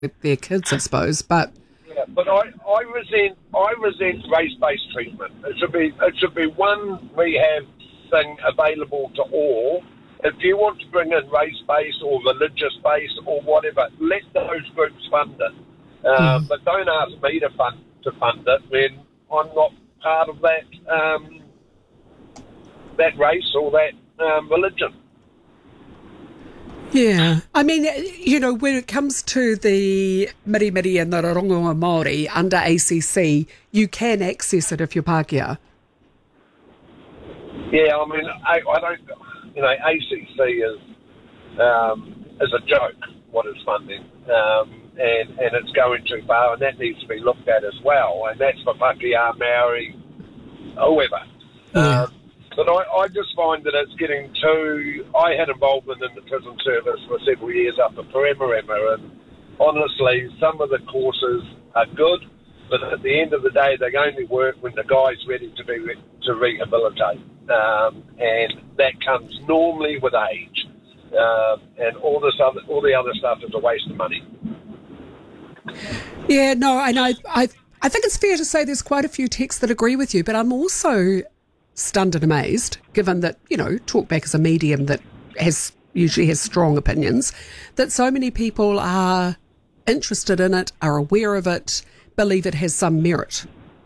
their kids, I suppose. But yeah, but I resent race-based treatment. It should be one rehab thing available to all. If you want to bring in race-based or religious-based or whatever, let those groups fund it. But don't ask me to fund it when I'm not part of that race or that religion. yeah, I mean, when it comes to the Mirimiri and the Rongonga Māori under ACC, you can access it if you're Pākehā. Yeah, I mean, I don't. ACC is a joke. What it's funding, and it's going too far, and that needs to be looked at as well. And that's for Pākehā, Maori, whoever. Yeah. But I just find that it's getting too... I had involvement in the prison service for several years up at Paramaribo, and honestly, some of the courses are good, but at the end of the day, they only work when the guy's ready to rehabilitate. And that comes normally with age. And all the other stuff is a waste of money. Yeah, no, and I think it's fair to say there's quite a few texts that agree with you, but I'm also stunned and amazed, given that, talkback is a medium that usually has strong opinions, that so many people are interested in it, are aware of it, believe it has some merit.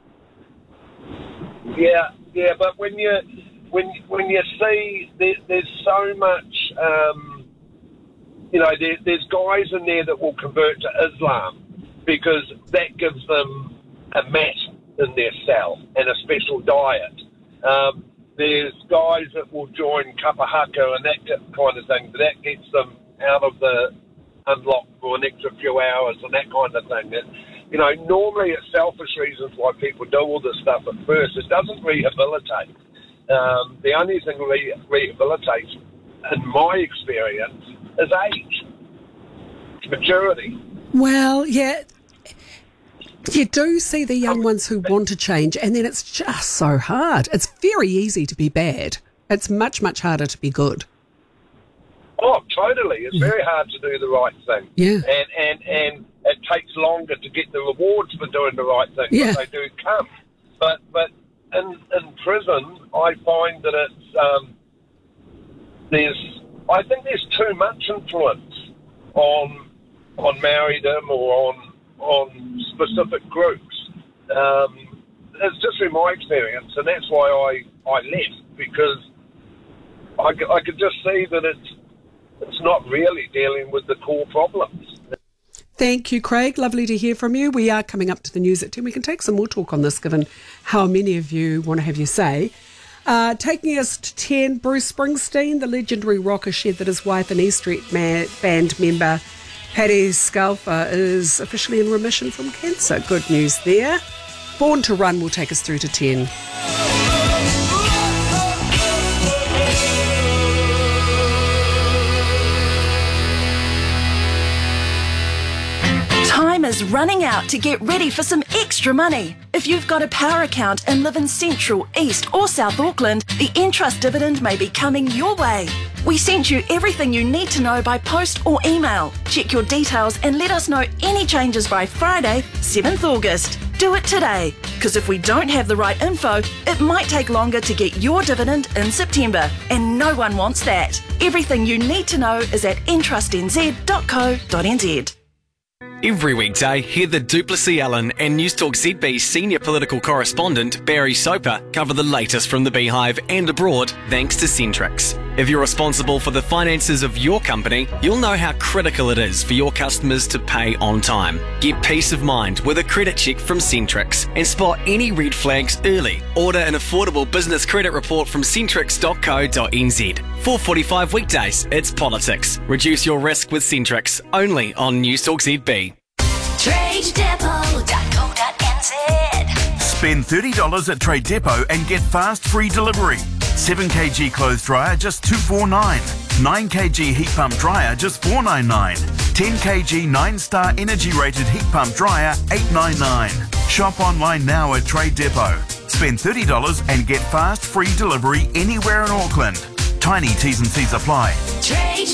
Yeah, but when you see there's so much, there's guys in there that will convert to Islam because that gives them a mat in their cell and a special diet. There's guys that will join kapahaka and that kind of thing, but that gets them out of the unlock for an extra few hours and that kind of thing. Normally it's selfish reasons why people do all this stuff at first. It doesn't rehabilitate. The only thing rehabilitates, in my experience, is age. It's maturity. Well, yeah. You do see the young ones who want to change, and then it's just so hard. It's very easy to be bad. It's much, much harder to be good. Oh, totally. It's very hard to do the right thing. Yeah. And it takes longer to get the rewards for doing the right thing, Yeah. but they do come. But in prison, I find that I think there's too much influence on Maoridom or on specific groups. It's just been my experience, and that's why I left, because I could just see that it's not really dealing with the core problems. Thank you, Craig. Lovely to hear from you. We are coming up to the news at 10. We can take some more talk on this, given how many of you want to have your say. Taking us to 10, Bruce Springsteen, the legendary rocker, shared that his wife and E Street Band member Patti Scialfa is officially in remission from cancer. Good news there. Born to Run will take us through to 10. Time is running out to get ready for some extra money. If you've got a power account and live in Central, East or South Auckland, the Entrust dividend may be coming your way. We sent you everything you need to know by post or email. Check your details and let us know any changes by Friday, 7th August. Do it today, because if we don't have the right info, it might take longer to get your dividend in September, and no one wants that. Everything you need to know is at entrustnz.co.nz. Every weekday, hear the Duplessis Allen and Newstalk ZB senior political correspondent Barry Soper cover the latest from the Beehive and abroad thanks to Centrix. If you're responsible for the finances of your company, you'll know how critical it is for your customers to pay on time. Get peace of mind with a credit check from Centrix and spot any red flags early. Order an affordable business credit report from centrix.co.nz. 4:45 weekdays, it's politics. Reduce your risk with Centrix, only on Newstalk ZB. TradeDepot.co.nz. Spend $30 at Trade Depot and get fast free delivery. 7kg clothes dryer just $249. 9kg heat pump dryer just $499. 10kg 9-star energy rated heat pump dryer $899. Shop online now at Trade Depot. Spend $30 and get fast free delivery anywhere in Auckland. Tiny T's and C's apply. Trade